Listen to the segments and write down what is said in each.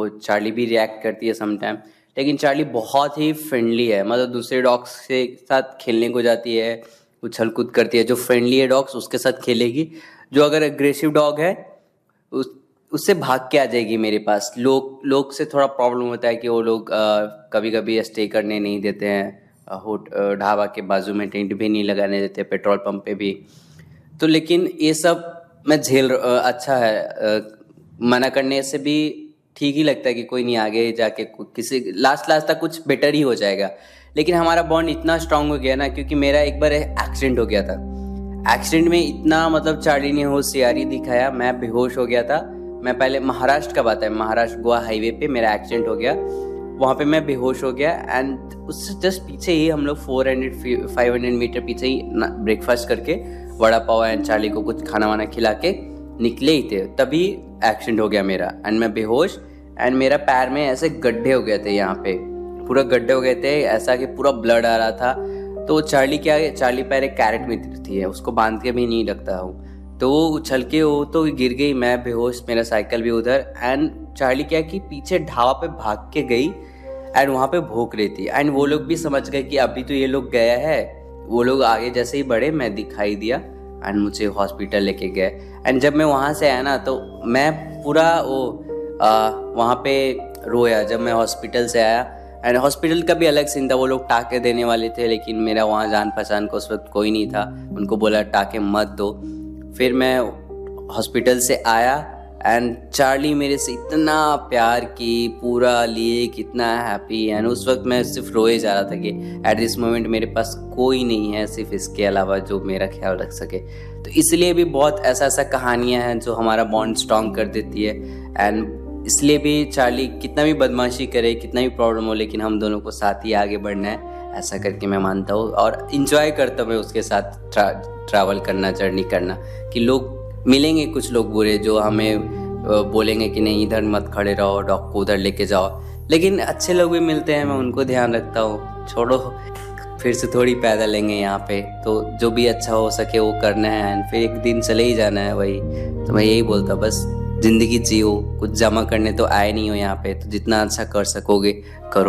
तो चार्ली भी रिएक्ट करती है समटाइम, लेकिन चार्ली बहुत ही फ्रेंडली है। मतलब दूसरे डॉग्स के साथ खेलने को जाती है, उछल कूद करती है। जो फ्रेंडली है डॉग्स उसके साथ खेलेगी, जो अगर एग्रेसिव डॉग है उससे भाग के आ जाएगी मेरे पास। लोग से थोड़ा प्रॉब्लम होता है कि वो लोग कभी कभी स्टे करने नहीं देते हैं, ढाबा के बाजू में टेंट भी नहीं लगाने देते, पेट्रोल पंप पे भी। तो लेकिन ये सब मैं अच्छा है, मना करने से भी ठीक ही लगता है कि कोई नहीं, आगे जाके किसी लास्ट तक कुछ बेटर ही हो जाएगा। लेकिन हमारा बॉन्ड इतना स्ट्रांग हो गया ना, क्योंकि मेरा एक बार एक्सीडेंट हो गया था। एक्सीडेंट में इतना मतलब चार्ली ने होशियारी दिखाया, मैं बेहोश हो गया था। मैं पहले महाराष्ट्र का बात है, महाराष्ट्र गोवा हाईवे पे मेरा एक्सीडेंट हो गया, वहाँ पे मैं बेहोश हो गया। एंड उससे जस्ट पीछे ही हम लोग 400-500 मीटर पीछे ही ब्रेकफास्ट करके वड़ा पाव एंड चार्ली को कुछ खाना वाना खिला के निकले ही थे, तभी एक्सीडेंट हो गया मेरा। एंड मैं बेहोश, एंड मेरा पैर में ऐसे गड्ढे हो गए थे, यहाँ पे पूरा गड्ढे हो गए थे, ऐसा कि पूरा ब्लड आ रहा था। तो चार्ली पैर एक कैरेट में थी है, उसको बांध के भी नहीं रखता हूँ। तो वो उछल के वो तो गिर गई, मैं बेहोश, मेरा साइकिल भी उधर। एंड चार्ली क्या कि पीछे ढाबा पे भाग के गई एंड वहाँ पे भौंक रही थी। एंड वो लोग भी समझ गए कि अभी तो ये लोग गया है। वो लोग आगे जैसे ही बढ़े मैं दिखाई दिया एंड मुझे हॉस्पिटल लेके गए। एंड जब मैं वहाँ से आया ना, तो मैं पूरा वहाँ पे रोया जब मैं हॉस्पिटल से आया। एंड हॉस्पिटल का भी अलग सीन था, वो लोग टाके देने वाले थे, लेकिन मेरा वहाँ जान पहचान का उस वक्त कोई नहीं था। उनको बोला टाके मत दो। फिर मैं हॉस्पिटल से आया एंड चार्ली मेरे से इतना प्यार की, पूरा लिए कितना हैप्पी। एंड उस वक्त मैं सिर्फ रोए जा रहा था कि एट दिस मोमेंट मेरे पास कोई नहीं है सिर्फ इसके अलावा जो मेरा ख्याल रख सके। तो इसलिए भी बहुत ऐसा कहानियाँ हैं जो हमारा बॉन्ड स्ट्रॉन्ग कर देती है। एंड इसलिए भी चार्ली कितना भी बदमाशी करे, कितना भी प्रॉब्लम हो, लेकिन हम दोनों को साथ ही आगे बढ़ना है, ऐसा करके मैं मानता हूँ। और इंजॉय करता हूँ मैं उसके साथ ट्रैवल करना, जर्नी करना। कि लोग मिलेंगे, कुछ लोग बुरे जो हमें बोलेंगे कि नहीं इधर मत खड़े रहो, डॉग को उधर लेके जाओ, लेकिन अच्छे लोग भी मिलते हैं, मैं उनको ध्यान रखता हूँ। छोड़ो, फिर से थोड़ी पैदल लेंगे यहाँ पे, तो जो भी अच्छा हो सके वो करना है एंड फिर एक दिन चले ही जाना है। वही तो मैं यही बोलता, बस जिंदगी जियो, कुछ जमा करने तो आए नहीं हो यहाँ पे, तो जितना अच्छा कर सकोगे करो।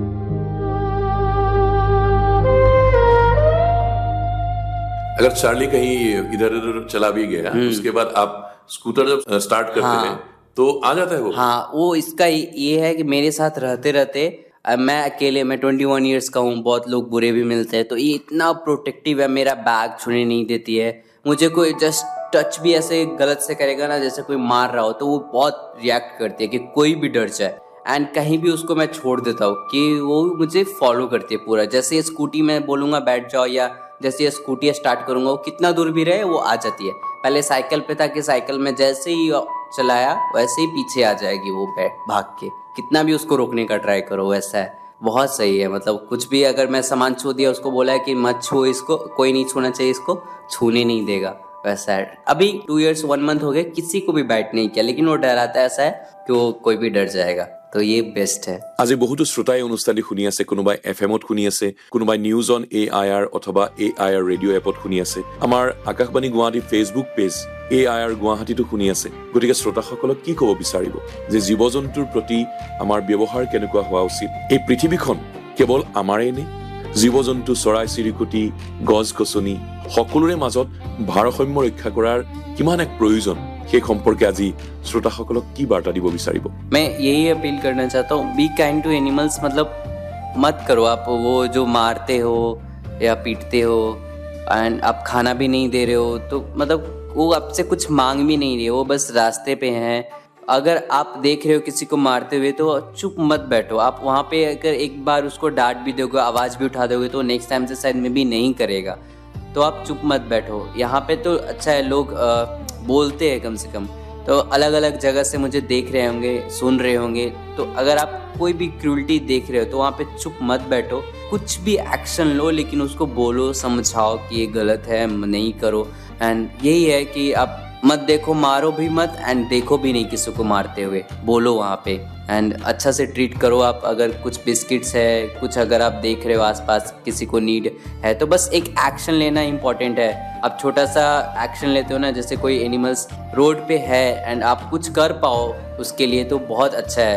अगर चार्ली कहीं इधर उधर चला भी गया, उसके बाद आप स्कूटर जब स्टार्ट करते हैं तो आ जाता है वो? हाँ, वो इसका ये है कि मेरे साथ रहते रहते मैं अकेले, मैं 21 ईयर्स का हूँ, बहुत लोग बुरे भी मिलते हैं, तो ये इतना प्रोटेक्टिव है, मेरा बैग छूने नहीं देती है। मुझे कोई जस्ट टच भी ऐसे गलत से करेगा ना, जैसे कोई मार रहा हो, तो वो बहुत रिएक्ट करती है कि कोई भी डर जाए। एंड कहीं भी उसको मैं छोड़ देता हूँ कि वो मुझे फॉलो करती है पूरा। जैसे ये स्कूटी में बोलूँगा बैठ जाओ, या जैसे ये स्कूटी स्टार्ट करूँगा, वो कितना दूर भी रहे वो आ जाती है। पहले साइकिल पे था कि साइकिल में जैसे ही चलाया वैसे ही पीछे आ जाएगी वो भाग के, कितना भी उसको रोकने का ट्राई करो। वैसा है, बहुत सही है। मतलब कुछ भी अगर मैं सामान छू दिया, उसको बोला है कि मत छू इसको, कोई नहीं छूना चाहिए इसको, छूने नहीं देगा। वैसा है। अभी 2 years 1 month हो गए, किसी को भी बाइट नहीं किया, लेकिन वो डराता ऐसा है कि वो कोई भी डर जाएगा, तो ये बेस्ट है। আজি বহুতো শ্ৰোতাই অনুষ্ঠানটি শুনি আছে, কোনোবাই FM-ত শুনি আছে, কোনোবাই নিউজ অন AIR অথবা AIR ৰেডিঅ' এপত শুনি আছে, আমাৰ Akashvani Guwahati Facebook page AIR গুৱাহাটীতো শুনি আছে। গতিকে শ্ৰোতাসকলক কি ক'ব বিচাৰিব যে জীৱ জন্তুৰ প্ৰতি আমাৰ ব্যৱহাৰ কেনেকুৱা হোৱা উচিত? এই পৃথিৱীখন কেৱল আমাৰেই নে? জীৱ জন্তু, চৰাই চিৰিকটি, গছ গছনি সকলোৰে মাজত ভাৰসাম্য ৰক্ষা কৰাৰ কিমান এক প্ৰয়োজন, সেই সম্পৰ্কে আজি শ্ৰোতাসকলক কি বাৰ্তা দিব বিচাৰিব? मैं यही अपील करना चाहता हूँ, बी काइंड टू एनिमल्स। मतलब मत करो आप वो जो मारते हो या पीटते हो एंड आप खाना भी नहीं दे रहे हो, तो मतलब वो आपसे कुछ मांग भी नहीं रहे, वो बस रास्ते पे हैं। अगर आप देख रहे हो किसी को मारते हुए तो चुप मत बैठो। आप वहाँ पे अगर एक बार उसको डांट भी दोगे, आवाज़ भी उठा दोगे, तो नेक्स्ट टाइम से शायद में भी नहीं करेगा। तो आप चुप मत बैठो। यहाँ पे तो अच्छा है, लोग बोलते हैं कम से कम, तो अलग अलग जगह से मुझे देख रहे होंगे, सुन रहे होंगे। तो अगर आप कोई भी क्रूरटी देख रहे हो तो वहाँ पे चुप मत बैठो, कुछ भी एक्शन लो, लेकिन उसको बोलो, समझाओ कि ये गलत है, नहीं करो। एंड यही है कि आप मत देखो, मारो भी मत, एंड देखो भी नहीं किसी को मारते हुए, बोलो वहाँ पे। एंड अच्छा से ट्रीट करो। आप अगर कुछ बिस्किट्स है, कुछ अगर आप देख रहे हो आसपास किसी को नीड है, तो बस एक एक्शन लेना इंपॉर्टेंट है। आप छोटा सा एक्शन लेते हो ना, जैसे कोई एनिमल्स रोड पे है एंड आप कुछ कर पाओ उसके लिए, तो बहुत अच्छा है।